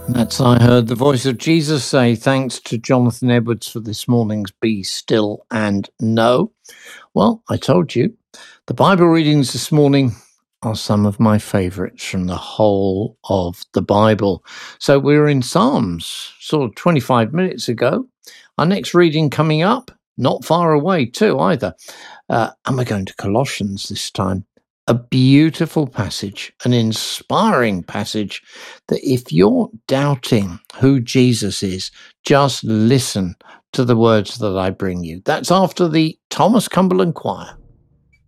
That's I heard the voice of Jesus say, thanks to Jonathan Edwards for this morning's Be Still and Know. Well, I told you, the Bible readings this morning are some of my favourites from the whole of the Bible. So we were in Psalms sort of 25 minutes ago. Our next reading coming up, not far away too either. And we're going to Colossians this time. A beautiful passage, an inspiring passage that if you're doubting who Jesus is, just listen to the words that I bring you. That's after the Thomas Cumberland Choir.